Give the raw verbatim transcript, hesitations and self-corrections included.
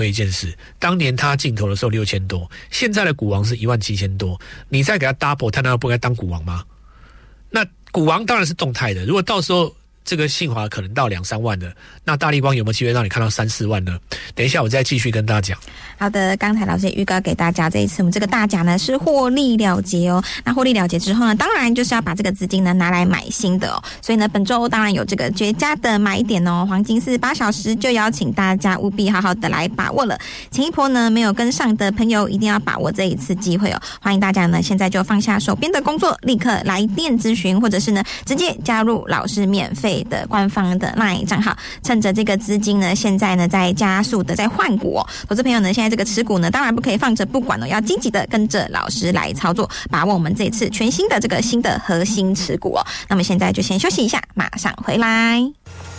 一件事，当年他进头的时候六千多，现在的股王是一万七千多，你再给他 double， 他难道不该当股王吗？那股王当然是动态的，如果到时候这个信华可能到两三万的，那大立光有没有机会让你看到三四万呢？等一下我再继续跟大家讲。 好的，刚才老师也预告给大家，这一次我们这个大奖呢是获利了结哦。那获利了结之后呢，当然就是要把这个资金呢拿来买新的哦。所以呢，本周当然有这个绝佳的买点哦，黄金四十八小时就邀请大家务必好好的来把握了。前一波呢没有跟上的朋友，一定要把握这一次机会哦。欢迎大家呢现在就放下手边的工作，立刻来电咨询，或者是呢直接加入老师免费的官方的 LINE 账号，趁着这个资金呢现在呢在加速的在换股哦。投资朋友呢现在这个持股呢当然不可以放着不管哦，要积极的跟着老师来操作，把握我们这次全新的这个新的核心持股哦。那么现在就先休息一下，马上回来。